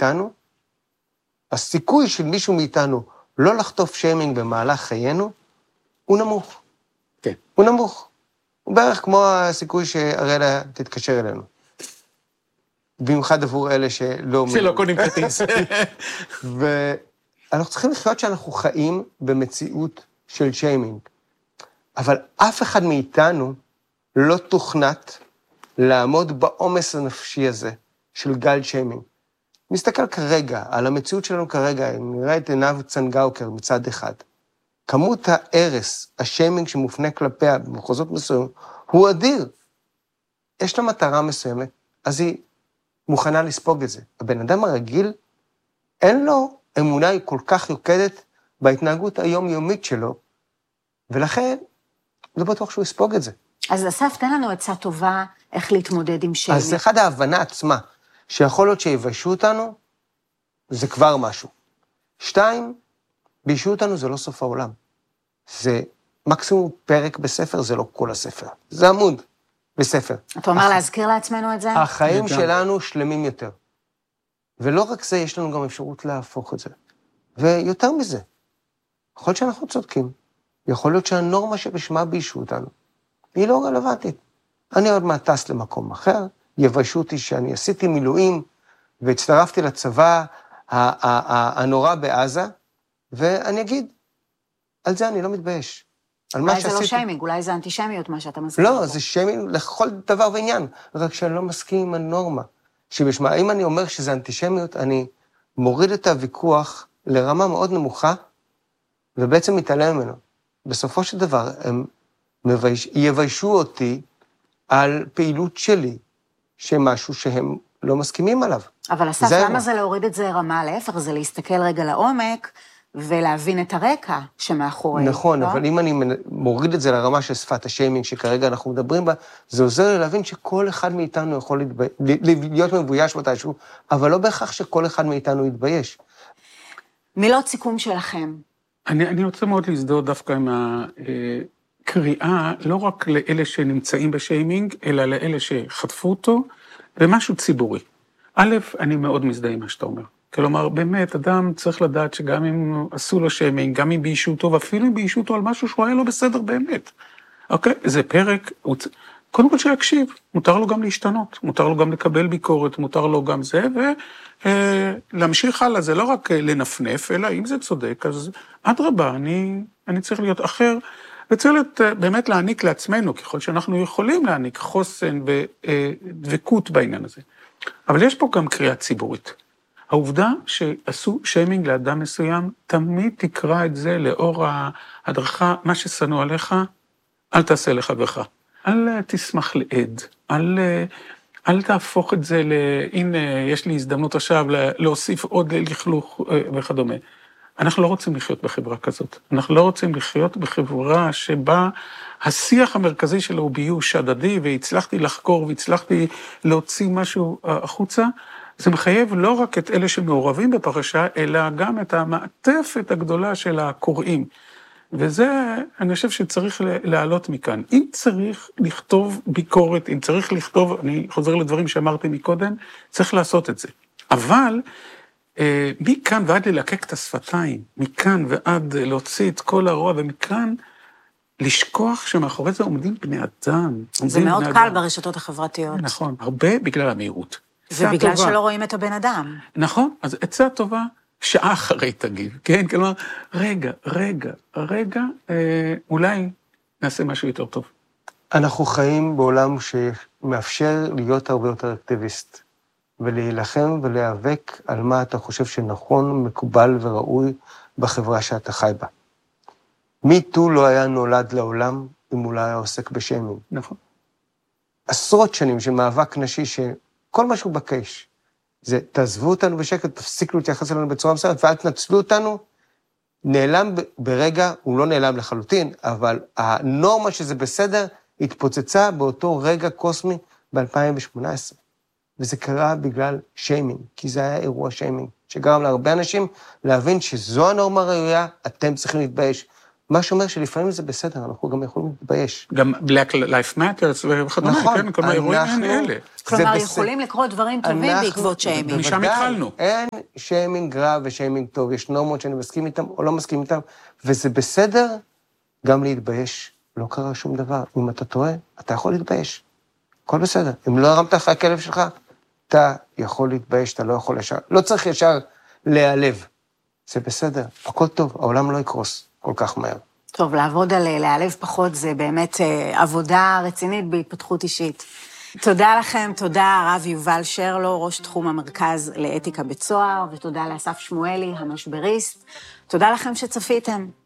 מאיתנו, הסיכוי של מישהו מאיתנו לא לחטוף שיימינג במהלך חיינו, הוא נמוך. כן. הוא נמוך. הוא בערך כמו הסיכוי שהרלה תתקשר אלינו. במיוחד עבור אלה שלא קונים כרטיס. ואנחנו צריכים לחיות שאנחנו חיים במציאות של שיימינג. אבל אף אחד מאיתנו לא תוכנת לעמוד בעומס הנפשי הזה של גל שיימינג. נסתכל כרגע על המציאות שלנו כרגע, אם נראה את עיניו צנגאוקר מצד אחד. כמות ההרס, השיימינג שמופנה כלפיה במחוזות מסוים, הוא אדיר. יש לה מטרה מסוימת, אז היא מוכנה לספוג את זה. הבן אדם הרגיל, אין לו אמונה כל כך יוקדת בהתנהגות היומיומית שלו, ולכן לא בטוח שהוא יספוג את זה. אז אסף, תן לנו עצה טובה איך להתמודד עם שיימינג. אז אחד ההבנה עצמה, שיכול להיות שיבשו אותנו, זה כבר משהו. 2, בישו אותנו זה לא סוף העולם. זה מקסימום פרק בספר, זה לא כל הספר. זה עמוד בספר. אתה אומר להזכיר לעצמנו את זה? החיים שלנו שלמים יותר. ולא רק זה, יש לנו גם אפשרות להפוך את זה. ויותר מזה, יכול להיות שאנחנו צודקים. יכול להיות שהנורמה שבשמה בישו אותנו, היא לא רלוונטית. אני עוד מעט טס למקום אחר, יבשו אותי שאני עשיתי מילואים, והצטרפתי לצבא הנורא בעזה, ואני אגיד, על זה אני לא מתבייש. אולי זה לא שיימינג, אולי זה אנטישמיות מה שאתה מזכיר. לא, זה שיימינג לכל דבר ועניין, רק שאני לא מסכים עם הנורמה. שבשמה, אם אני אומר שזה אנטישמיות, אני מוריד את הוויכוח לרמה מאוד נמוכה, ובעצם מתעלם ממנו. בסופו של דבר, הם יביישו אותי על פעילות שלי, שמשהו שהם לא מסכימים עליו. אבל אסף, למה זה להוריד את זה רמה? להפך, זה להסתכל רגע לעומק, ולהבין את הרקע שמאחורי. נכון, אבל אם אני מוריד את זה לרמה של שפת השיימינג שכרגע אנחנו מדברים בה, זה עוזר לי להבין שכל אחד מאיתנו יכול להיות מבויש מתישהו, אבל לא בהכרח שכל אחד מאיתנו יתבייש. מילות סיכום שלכם. אני רוצה מאוד להזדהות דווקא עם הקריאה, לא רק לאלה שנמצאים בשיימינג, אלא לאלה שחטפו אותו, ומשהו ציבורי. א', אני מאוד מזדהה עם מה שאתה אומר. כלומר, באמת, אדם צריך לדעת שגם אם עשו לו שיימינג, גם אם ביישו אותו, ואפילו אם ביישו אותו על משהו שהוא היה לא בסדר באמת. אוקיי? זה פרק, קודם כל שיקשיב, מותר לו גם להשתנות, מותר לו גם לקבל ביקורת, מותר לו גם זה, ולהמשיך הלאה, זה לא רק לנפנף, אלא אם זה צודק, אז אדרבה, אני צריך להיות אחר, וצריך באמת להעניק לעצמנו, ככל שאנחנו יכולים להעניק חוסן ודבקות בעניין הזה. אבל יש פה גם קריאה ציבורית. העובדה שעשו שיימינג לאדם מסוים, תמיד תקרא את זה לאור ההדרכה, מה ששנוא עליך, אל תעשה לחברך. אל תשמח לעד, אל תהפוך את זה הנה, יש לי הזדמנות עכשיו להוסיף עוד לכלוך וכדומה. אנחנו לא רוצים לחיות בחברה כזאת. אנחנו לא רוצים לחיות בחברה שבה השיח המרכזי שלו הוא ביוש הדדי, והצלחתי לחקור והצלחתי להוציא משהו החוצה. זה מחייב לא רק את אלה שמעורבים בפרשה, אלא גם את המעטפת הגדולה של הקוראים. וזה, אני חושב שצריך לעלות מכאן. אם צריך לכתוב ביקורת, אם צריך לכתוב, אני חוזר לדברים שאמרתי מקודם, צריך לעשות את זה. אבל מכאן ועד ללקק את השפתיים, מכאן ועד להוציא את כל הרוע, ומכאן לשכוח שמאחורי זה עומדים בני אדם. זה מאוד קל ברשתות החברתיות. נכון, הרבה בגלל המהירות. ובגלל שלא רואים את הבן אדם. נכון, אז עצה טובה, שעה אחרי תגיב, כן? כלומר, רגע, אולי נעשה משהו יותר טוב. אנחנו חיים בעולם שמאפשר להיות הרבה יותר אקטיביסט, ולהילחם ולהיאבק על מה אתה חושב שנכון, מקובל וראוי בחברה שאתה חי בה. מיטו לא היה נולד לעולם אם הוא לא היה עוסק בשיימינג. נכון. עשרות שנים של מאבק נשי שכל מה שהוא בקש, זה תעזבו אותנו בשקט, תפסיקו להתייחס אלינו בצורה מסוימת, ואל תנצלו אותנו, נעלם ברגע, הוא לא נעלם לחלוטין, אבל הנורמה שזה בסדר, התפוצצה באותו רגע קוסמי ב-2018. וזה קרה בגלל שיימינג, כי זה היה אירוע שיימינג, שגרם להרבה אנשים להבין שזו הנורמה הראויה, אתם צריכים להתבייש. מה שאומר שלפעמים זה בסדר, אנחנו גם יכולים להתבייש. גם Black Lives Matters וכדומה, נכון, כן, כלומר, אירועים אלה. כלומר, יכולים לקרות דברים טובים בעקבות שיימינג. משם התחלנו. אין שיימינג רע ושיימינג טוב, יש נורמות שאני מסכים איתם או לא מסכים איתם, וזה בסדר גם להתבייש. לא קרה שום דבר. אם אתה טועה, אתה יכול להתבייש. הכל בסדר. אם לא הרמת לך הכלב שלך, אתה יכול להתבייש, אתה לא יכול ישר. לא צריך ישר להיעלב. זה בסדר, הכל טוב, העולם לא יקרוס כל כך מהר. טוב, לעבוד על להיעלב פחות זה באמת עבודה רצינית בהתפתחות אישית. תודה לכם, תודה הרב יובל שרלו, ראש תחום המרכז לאתיקה בצוהר, ותודה לאסף שמואלי, המשבריסט. תודה לכם שצפיתם.